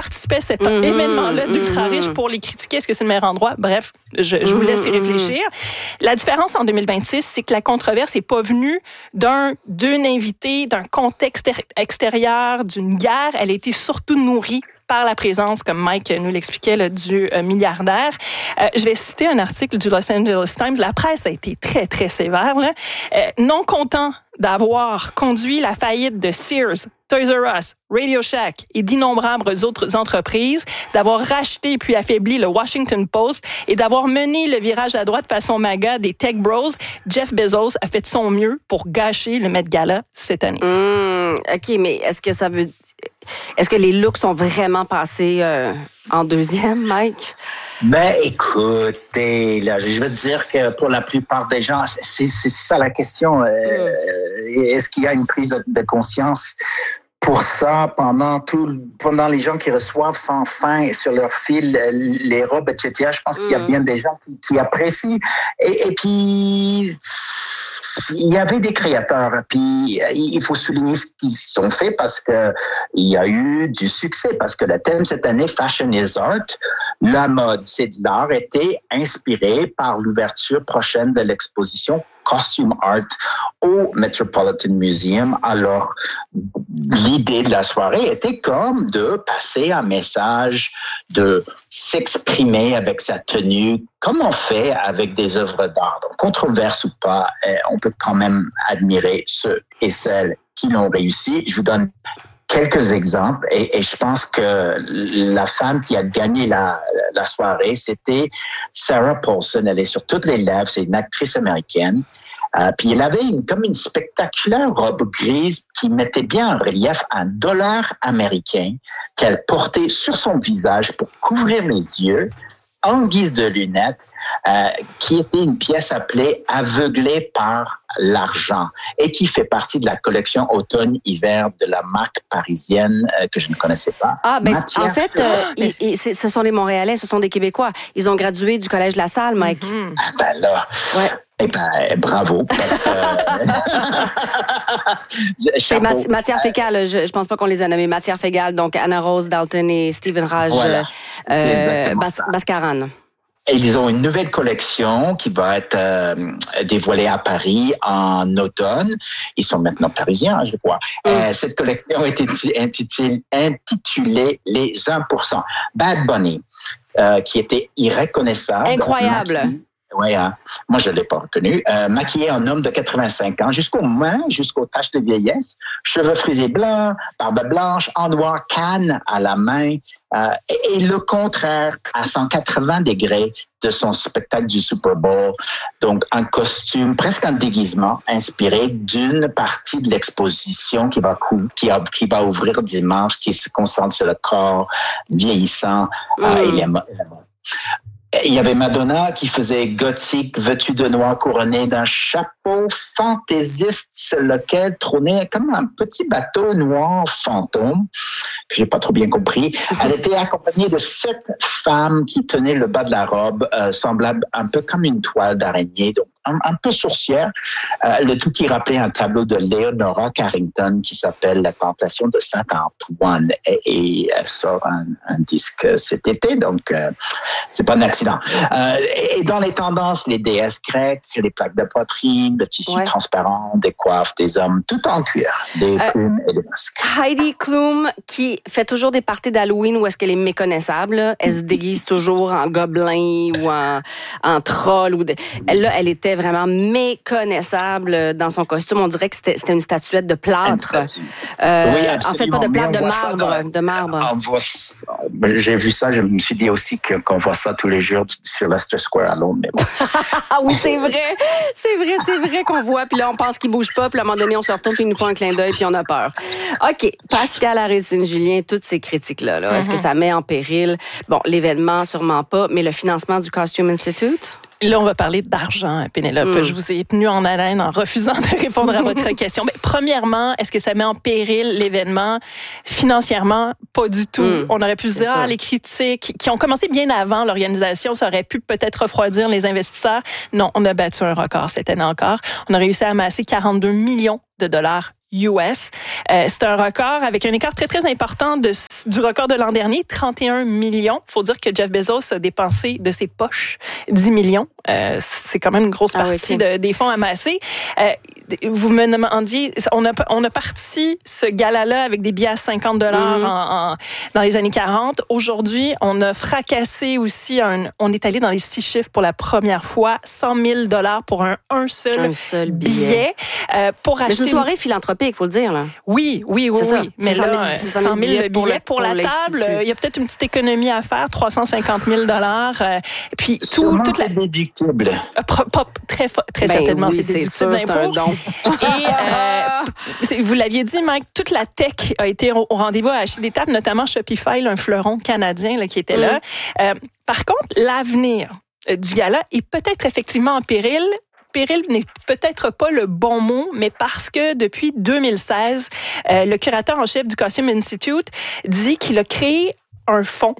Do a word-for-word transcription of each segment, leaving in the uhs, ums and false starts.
participait à cet mm-hmm, événement-là d'ultra mm-hmm. riche pour les critiquer. Est-ce que c'est le meilleur endroit? Bref, je, je vous laisse y réfléchir. La différence en deux mille vingt-six, c'est que la controverse n'est pas venue d'un, d'une invitée, d'un contexte extérieur, d'une guerre. Elle a été surtout nourrie par la présence, comme Mike nous l'expliquait, là, du euh, milliardaire. Euh, je vais citer un article du Los Angeles Times. La presse a été très, très sévère. Là. Euh, non content d'avoir conduit la faillite de Sears, Toys R Us, Radio Shack et d'innombrables autres entreprises, d'avoir racheté puis affaibli le Washington Post et d'avoir mené le virage à droite façon MAGA des Tech Bros, Jeff Bezos a fait de son mieux pour gâcher le Met Gala cette année. Mmh, OK, mais est-ce que ça veut... Est-ce que les looks sont vraiment passés euh, en deuxième, Mike? Ben, écoutez, là, je veux dire que pour la plupart des gens, c'est, c'est ça la question. Euh, mmh. Est-ce qu'il y a une prise de conscience pour ça pendant tout, pendant les gens qui reçoivent sans fin sur leur fil les robes, et cetera? Je pense mmh. qu'il y a bien des gens qui, qui apprécient. Et, et puis... il y avait des créateurs, puis il faut souligner ce qu'ils ont fait parce que il y a eu du succès, parce que le thème cette année, Fashion is Art, la mode, c'est de l'art, était inspiré par l'ouverture prochaine de l'exposition Costume Art au Metropolitan Museum. Alors, l'idée de la soirée était comme de passer un message, de s'exprimer avec sa tenue, comme on fait avec des œuvres d'art. Donc, controverse ou pas, on peut quand même admirer ceux et celles qui l'ont réussi. Je vous donne quelques exemples et, et je pense que la femme qui a gagné la, la soirée, c'était Sarah Paulson. Elle est sur toutes les lèvres, c'est une actrice américaine. Euh, puis elle avait une, comme une spectaculaire robe grise qui mettait bien en relief un dollar américain qu'elle portait sur son visage pour couvrir les yeux en guise de lunettes, euh, qui était une pièce appelée « Aveuglée par l'argent » et qui fait partie de la collection automne-hiver de la marque parisienne euh, que je ne connaissais pas. Ah, ben en fait, euh, ils, ils, ce sont des Montréalais, ce sont des Québécois. Ils ont gradué du Collège de la Salle, Mike. Mm-hmm. Ah ben là... Ouais. Eh ben, bravo. Parce que... C'est mat- matière fécale. Je, je pense pas qu'on les a nommés. Matière fécale, donc Anna Rose Dalton et Stephen Raj voilà. euh, Bas- Bascaran. Et ils ont une nouvelle collection qui va être euh, dévoilée à Paris en automne. Ils sont maintenant parisiens, je crois. Mm. Euh, cette collection est intitulée, intitulée Les un pour cent. Bad Bunny, euh, qui était irreconnaissable. Incroyable. Oui, hein. Moi, je ne l'ai pas reconnu. Euh, maquillé en homme de quatre-vingt-cinq ans, jusqu'aux mains, jusqu'aux taches de vieillesse, cheveux frisés blancs, barbe blanche, en noir, canne à la main, euh, et, et le contraire à cent quatre-vingts degrés de son spectacle du Super Bowl. Donc, un costume, presque un déguisement, inspiré d'une partie de l'exposition qui va, cou- qui, a, qui va ouvrir dimanche, qui se concentre sur le corps vieillissant mmh. euh, et la mode. Il y avait Madonna qui faisait gothique, vêtue de noir, couronnée d'un chapeau fantaisiste sur lequel trônait comme un petit bateau noir fantôme, que j'ai pas trop bien compris. Elle était accompagnée de sept femmes qui tenaient le bas de la robe, euh, semblable un peu comme une toile d'araignée, donc un, un peu sourcière. Euh, le tout qui rappelait un tableau de Leonora Carrington qui s'appelle La Tentation de Saint-Antoine. Et, et elle sort un, un disque cet été, donc euh, c'est pas un accident. Euh, et dans les tendances, les déesses grecques, les plaques de poitrine, le tissu ouais. transparent, des coiffes, des hommes, tout en cuir, des euh, plumes et des masques. Heidi Klum, qui fait toujours des parties d'Halloween où est-ce qu'elle est méconnaissable, là. Elle se déguise toujours en gobelin ou en, en troll. Ou de... elle, là, elle était vraiment méconnaissable dans son costume. On dirait que c'était, c'était une statuette de plâtre. Euh, oui, en fait, pas de plâtre, de marbre. Dans, de marbre. Voit, j'ai vu ça, je me suis dit aussi que, qu'on voit ça tous les jours sur Leicester Square à Londres, mais bon. Oui, c'est vrai. C'est vrai, c'est vrai qu'on voit, puis là, on pense qu'il bouge pas, puis à un moment donné, on se retourne, puis il nous fait un clin d'œil, puis on a peur. OK. Pascal Harrison-Julien, toutes ces critiques-là, là, mm-hmm. est-ce que ça met en péril, bon, l'événement, sûrement pas, mais le financement du Costume Institute? Là, on va parler d'argent, Pénélope. Mm. Je vous ai tenu en haleine en refusant de répondre à votre question. Mais premièrement, est-ce que ça met en péril l'événement? Financièrement, pas du tout. Mm. On aurait pu se dire, ah, les critiques qui ont commencé bien avant l'organisation, ça aurait pu peut-être refroidir les investisseurs. Non, on a battu un record cette année encore. On a réussi à amasser quarante-deux millions de dollars U S. Euh, c'est un record avec un écart très, très important de, du record de l'an dernier, trente et un millions. Il faut dire que Jeff Bezos a dépensé de ses poches dix millions. Euh, c'est quand même une grosse partie ah oui, de, des fonds amassés. Euh, vous me demandiez, on a, on a parti ce gala-là avec des billets à cinquante dollars mm-hmm. en, en, dans les années quarante. Aujourd'hui, on a fracassé aussi, un, on est allé dans les six chiffres pour la première fois, cent mille dollars pour un, un, seul, un seul billet. billet euh, pour acheter. Mais c'est une soirée philanthropique, il faut le dire. Là. Oui, oui, oui. C'est oui. Mais là, cent mille billets pour, le, pour, pour la table, il y a peut-être une petite économie à faire, trois cent cinquante mille dollars. Euh, puis tout, toute la... c'est déductible. Euh, pas, pas, très très ben certainement, oui, c'est déductible d'impôt. C'est un don. Et euh, vous l'aviez dit, Mike, toute la tech a été au rendez-vous à acheter des tables, notamment Shopify, un fleuron canadien là, qui était là. Mm. Euh, par contre, l'avenir du gala est peut-être effectivement en péril. Péril n'est peut-être pas le bon mot, mais parce que depuis deux mille seize, euh, le curateur en chef du Costume Institute dit qu'il a créé un fonds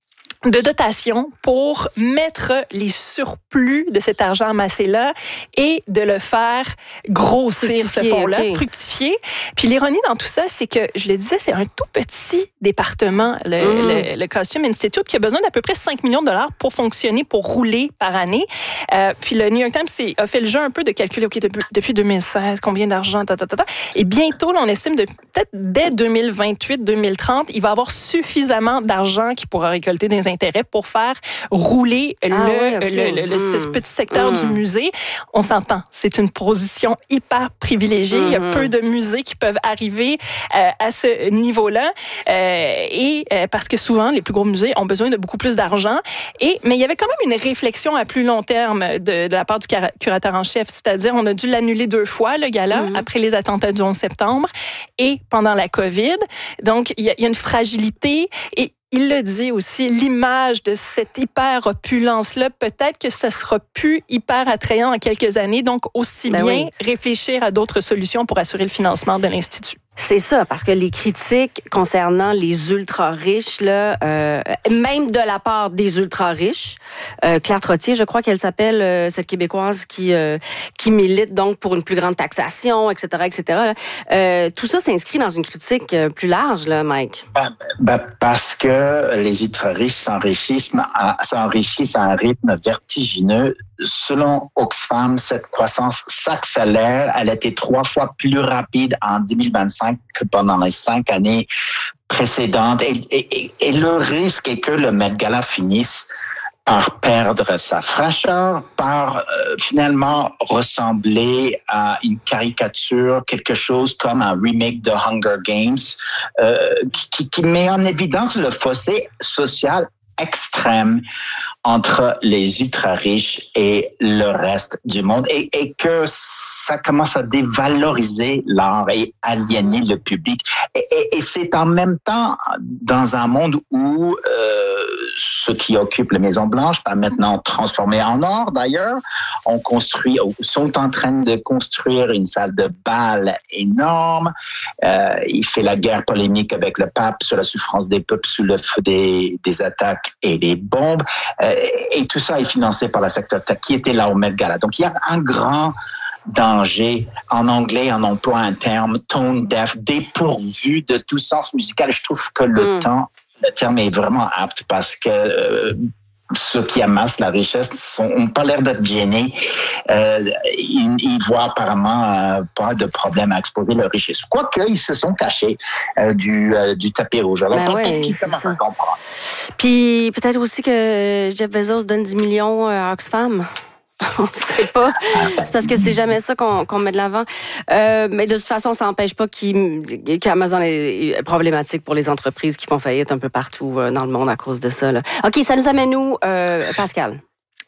de dotation pour mettre les surplus de cet argent amassé-là et de le faire grossir, ce fonds-là, okay. fructifier. Puis l'ironie dans tout ça, c'est que, je le disais, c'est un tout petit département, le, mmh. le, le Costume Institute, qui a besoin d'à peu près cinq millions de dollars pour fonctionner, pour rouler par année. Euh, puis le New York Times a fait le jeu un peu de calculer, OK, depuis, depuis deux mille seize, combien d'argent, ta, ta, ta, ta. Et bientôt, là, on estime de peut-être dès deux mille vingt-huit, deux mille trente, il va avoir suffisamment d'argent qu'il pourra récolter des intérêts pour faire rouler ah, le, ouais, okay. le, le, le mmh. ce petit secteur mmh. du musée. On s'entend, c'est une position hyper privilégiée. Mmh. Il y a peu de musées qui peuvent arriver euh, à ce niveau-là. Euh, et euh, parce que souvent, les plus gros musées ont besoin de beaucoup plus d'argent. Et, mais il y avait quand même une réflexion à plus long terme de, de la part du curateur en chef. C'est-à-dire, on a dû l'annuler deux fois, le gala, mmh. après les attentats du onze septembre et pendant la COVID. Donc, il y a, il y a une fragilité et il le dit aussi, l'image de cette hyper-opulence-là, peut-être que ça sera plus hyper attrayant en quelques années. Donc, aussi ben bien oui. réfléchir à d'autres solutions pour assurer le financement de l'Institut. C'est ça, parce que les critiques concernant les ultra-riches, là, euh, même de la part des ultra-riches, euh, Claire Trottier, je crois qu'elle s'appelle, euh, cette Québécoise qui euh, qui milite donc pour une plus grande taxation, et cetera, et cetera. Là. Euh, tout ça s'inscrit dans une critique plus large, là, Mike. Ben, ben, parce que les ultra-riches s'enrichissent, s'enrichissent à un rythme vertigineux. Selon Oxfam, cette croissance s'accélère. Elle a été trois fois plus rapide en deux mille vingt-cinq que pendant les cinq années précédentes. Et, et, et le risque est que le Met Gala finisse par perdre sa fraîcheur, par euh, finalement ressembler à une caricature, quelque chose comme un remake de Hunger Games, euh, qui, qui met en évidence le fossé social extrême entre les ultra-riches et le reste du monde et, et que ça commence à dévaloriser l'art et aliéner le public. Et, et, et c'est en même temps dans un monde où euh, ceux qui occupent la Maison-Blanche, pas maintenant transformés en or d'ailleurs, on construit, sont en train de construire une salle de bal énorme. Euh, il fait la guerre polémique avec le pape sur la souffrance des peuples sous le feu des, des attaques et des bombes. Euh, et tout ça est financé par le secteur tech qui était là au Met Gala. Donc, il y a un grand danger. En anglais, on emploie un terme tone deaf, dépourvu de tout sens musical. Je trouve que le mm. temps, le terme est vraiment apte parce que euh, ceux qui amassent la richesse n'ont pas l'air d'être gênés. Euh, ils, ils voient apparemment euh, pas de problème à exposer leur richesse. Quoique, ils se sont cachés euh, du, euh, du tapis rouge. Alors, ben peut-être ouais, qu'ils commencent à comprendre. Puis, peut-être aussi que Jeff Bezos donne dix millions à Oxfam. On ne sait pas. C'est parce que c'est jamais ça qu'on, qu'on met de l'avant. Euh, mais de toute façon, ça n'empêche pas qu'il, qu'Amazon est problématique pour les entreprises qui font faillite un peu partout dans le monde à cause de ça. Là. OK, ça nous amène où, euh, Pascal?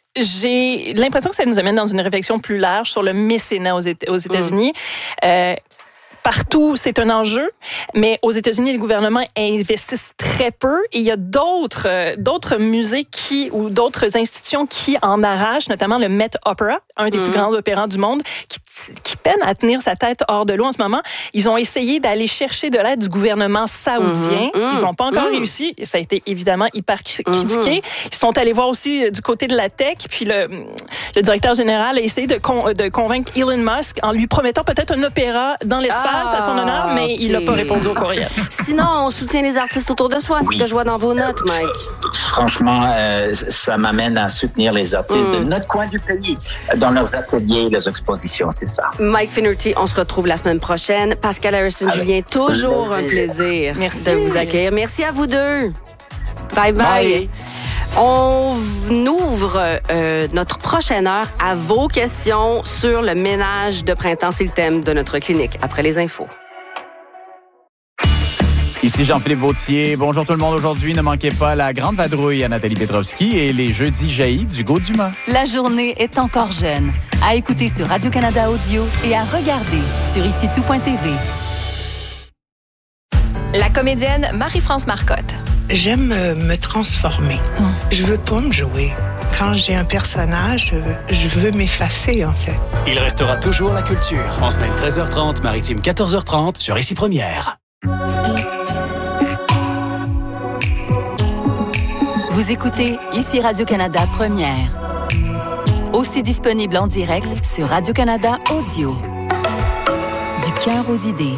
J'ai l'impression que ça nous amène dans une réflexion plus large sur le mécénat aux, Éta- aux États-Unis. Mmh. Euh, Partout, c'est un enjeu, mais aux États-Unis, les gouvernements investissent très peu et il y a d'autres euh, d'autres musées qui ou d'autres institutions qui en arrachent, notamment le Met Opera, un des mmh. plus grands opérans du monde, qui, qui peine à tenir sa tête hors de l'eau en ce moment. Ils ont essayé d'aller chercher de l'aide du gouvernement saoudien. Mmh. Ils n'ont pas encore mmh. réussi et ça a été évidemment hyper critiqué. Mmh. Ils sont allés voir aussi du côté de la tech, puis le, le directeur général a essayé de, con, de convaincre Elon Musk en lui promettant peut-être un opéra dans l'espace. Ah. Ah, c'est à son honneur, mais okay. il n'a pas répondu au courriel. Sinon, on soutient les artistes autour de soi, c'est oui. ce que je vois dans vos notes, Mike. Franchement, euh, ça m'amène à soutenir les artistes mm. de notre coin du pays, dans leurs ateliers, leurs expositions, c'est ça. Mike Finnerty, on se retrouve la semaine prochaine. Pascal Harrison-Julien, toujours plaisir. un plaisir Merci. de vous accueillir. Merci à vous deux. Bye bye. bye. On ouvre euh, notre prochaine heure à vos questions sur le ménage de printemps. C'est le thème de notre clinique. Après les infos. Ici Jean-Philippe Vautier. Bonjour tout le monde. Aujourd'hui, ne manquez pas la grande vadrouille à Nathalie Petrovski et les jeudis jaillis du Gaud-Dumas. La journée est encore jeune. À écouter sur Radio-Canada Audio et à regarder sur ici tout point t v. La comédienne Marie-France Marcotte. J'aime me transformer. Hum. Je veux pas me jouer. Quand j'ai un personnage, je veux m'effacer, en fait. Il restera toujours la culture. En semaine treize heures trente, maritime quatorze heures trente, sur Ici Première. Vous écoutez Ici Radio-Canada Première. Aussi disponible en direct sur Radio-Canada Audio. Du cœur aux idées.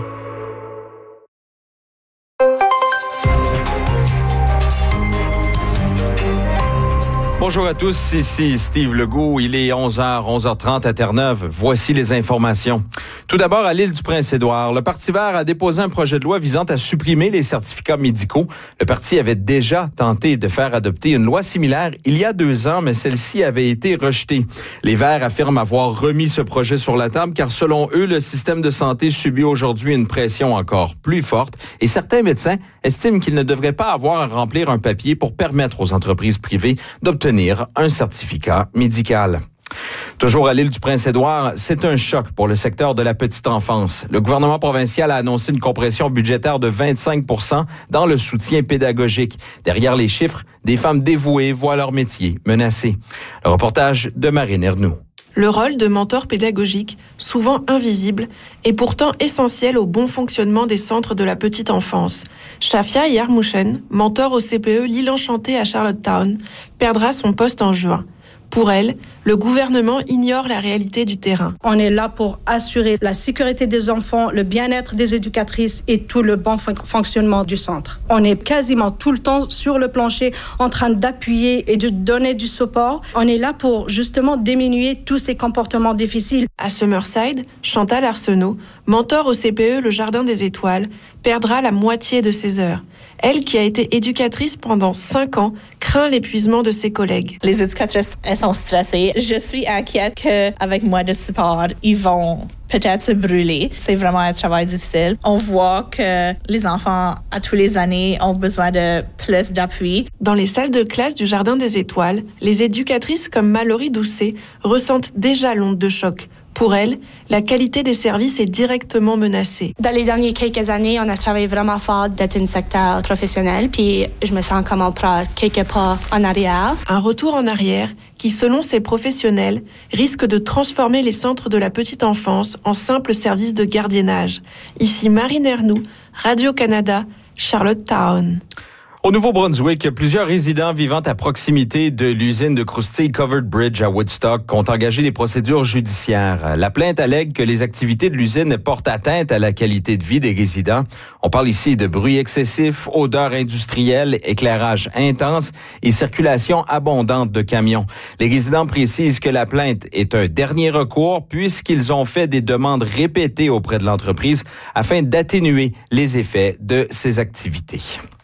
Bonjour à tous, ici Steve Legault. Il est onze heures, onze heures trente à Terre-Neuve. Voici les informations. Tout d'abord, à l'île du Prince-Édouard, le Parti vert a déposé un projet de loi visant à supprimer les certificats médicaux. Le parti avait déjà tenté de faire adopter une loi similaire il y a deux ans, mais celle-ci avait été rejetée. Les Verts affirment avoir remis ce projet sur la table car selon eux, le système de santé subit aujourd'hui une pression encore plus forte et certains médecins estiment qu'ils ne devraient pas avoir à remplir un papier pour permettre aux entreprises privées d'obtenir un certificat médical. Toujours à l'île du Prince-Édouard, c'est un choc pour le secteur de la petite enfance. Le gouvernement provincial a annoncé une compression budgétaire de vingt-cinq pour cent dans le soutien pédagogique. Derrière les chiffres, des femmes dévouées voient leur métier menacé. Le reportage de Marine Ernoux. Le rôle de mentor pédagogique, souvent invisible, est pourtant essentiel au bon fonctionnement des centres de la petite enfance. Shafia Yarmouchen, mentor au C P E L'Île Enchantée à Charlottetown, perdra son poste en juin. Pour elle, le gouvernement ignore la réalité du terrain. On est là pour assurer la sécurité des enfants, le bien-être des éducatrices et tout le bon fon- fonctionnement du centre. On est quasiment tout le temps sur le plancher en train d'appuyer et de donner du support. On est là pour justement diminuer tous ces comportements difficiles. À Summerside, Chantal Arsenault, mentor au C P E Le Jardin des Étoiles, perdra la moitié de ses heures. Elle, qui a été éducatrice pendant cinq ans, craint l'épuisement de ses collègues. Les éducatrices, elles sont stressées. Je suis inquiète qu'avec moins de support, ils vont peut-être se brûler. C'est vraiment un travail difficile. On voit que les enfants, à tous les années, ont besoin de plus d'appui. Dans les salles de classe du Jardin des Étoiles, les éducatrices comme Mallory Doucet ressentent déjà l'onde de choc. Pour elle, la qualité des services est directement menacée. Dans les dernières quelques années, on a travaillé vraiment fort d'être un secteur professionnel, puis je me sens comme on prend quelques pas en arrière. Un retour en arrière qui, selon ces professionnels, risque de transformer les centres de la petite enfance en simples services de gardiennage. Ici Marine Ernoux, Radio-Canada, Charlottetown. Au Nouveau-Brunswick, plusieurs résidents vivant à proximité de l'usine de croustilles Covered Bridge à Woodstock ont engagé des procédures judiciaires. La plainte allègue que les activités de l'usine portent atteinte à la qualité de vie des résidents. On parle ici de bruit excessif, odeur industrielle, éclairage intense et circulation abondante de camions. Les résidents précisent que la plainte est un dernier recours puisqu'ils ont fait des demandes répétées auprès de l'entreprise afin d'atténuer les effets de ces activités.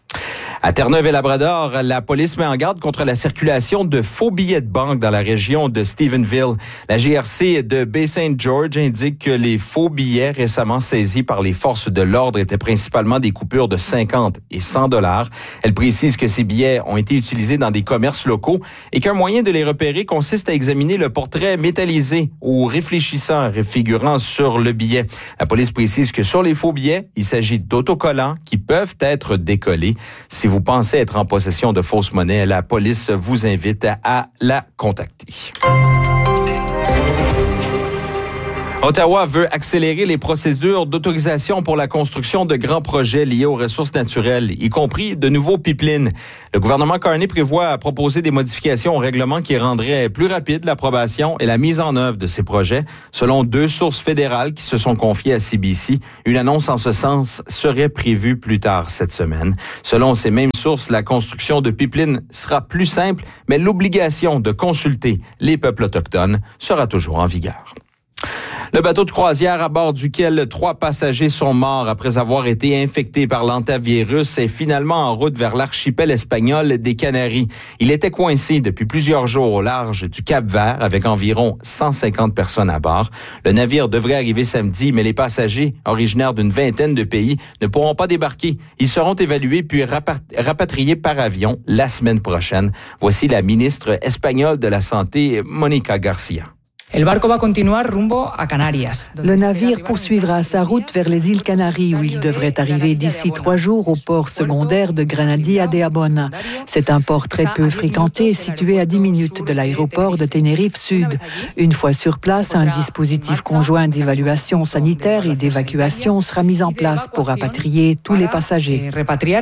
À Terre-Neuve et Labrador, la police met en garde contre la circulation de faux billets de banque dans la région de Stephenville. La G R C de Bay-Saint-George indique que les faux billets récemment saisis par les forces de l'ordre étaient principalement des coupures de cinquante et cent dollars. Elle précise que ces billets ont été utilisés dans des commerces locaux et qu'un moyen de les repérer consiste à examiner le portrait métallisé ou réfléchissant figurant sur le billet. La police précise que sur les faux billets, il s'agit d'autocollants qui peuvent être décollés. Si vous pensez être en possession de fausses monnaies, la police vous invite à la contacter. Ottawa veut accélérer les procédures d'autorisation pour la construction de grands projets liés aux ressources naturelles, y compris de nouveaux pipelines. Le gouvernement Carney prévoit proposer des modifications au règlement qui rendraient plus rapide l'approbation et la mise en œuvre de ces projets, selon deux sources fédérales qui se sont confiées à C B C. Une annonce en ce sens serait prévue plus tard cette semaine. Selon ces mêmes sources, la construction de pipelines sera plus simple, mais l'obligation de consulter les peuples autochtones sera toujours en vigueur. Le bateau de croisière à bord duquel trois passagers sont morts après avoir été infectés par l'hantavirus est finalement en route vers l'archipel espagnol des Canaries. Il était coincé depuis plusieurs jours au large du Cap-Vert avec environ cent cinquante personnes à bord. Le navire devrait arriver samedi, mais les passagers, originaires d'une vingtaine de pays, ne pourront pas débarquer. Ils seront évalués puis rapatriés par avion la semaine prochaine. Voici la ministre espagnole de la Santé, Mónica García. Le navire poursuivra sa route vers les îles Canaries où il devrait arriver d'ici trois jours au port secondaire de Granadilla de Abona. C'est un port très peu fréquenté situé à dix minutes de l'aéroport de Tenerife Sud. Une fois sur place, un dispositif conjoint d'évaluation sanitaire et d'évacuation sera mis en place pour rapatrier tous les passagers.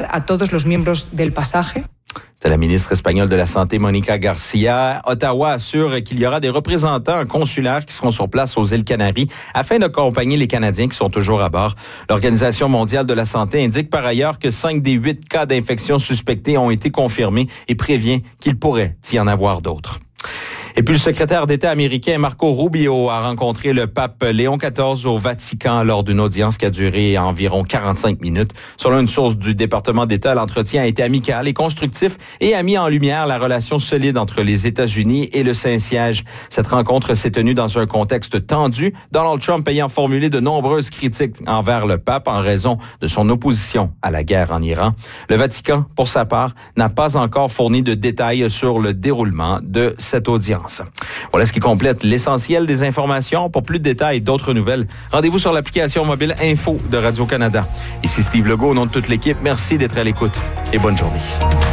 C'est la ministre espagnole de la Santé, Mónica García. Ottawa assure qu'il y aura des représentants consulaires qui seront sur place aux îles Canaries afin d'accompagner les Canadiens qui sont toujours à bord. L'Organisation mondiale de la santé indique par ailleurs que cinq des huit cas d'infection suspectés ont été confirmés et prévient qu'il pourrait y en avoir d'autres. Et puis, le secrétaire d'État américain Marco Rubio a rencontré le pape Léon quatorze au Vatican lors d'une audience qui a duré environ quarante-cinq minutes. Selon une source du département d'État, l'entretien a été amical et constructif et a mis en lumière la relation solide entre les États-Unis et le Saint-Siège. Cette rencontre s'est tenue dans un contexte tendu, Donald Trump ayant formulé de nombreuses critiques envers le pape en raison de son opposition à la guerre en Iran. Le Vatican, pour sa part, n'a pas encore fourni de détails sur le déroulement de cette audience. Voilà ce qui complète l'essentiel des informations. Pour plus de détails et d'autres nouvelles, rendez-vous sur l'application mobile Info de Radio-Canada. Ici Steve Legault, au nom de toute l'équipe, merci d'être à l'écoute et bonne journée.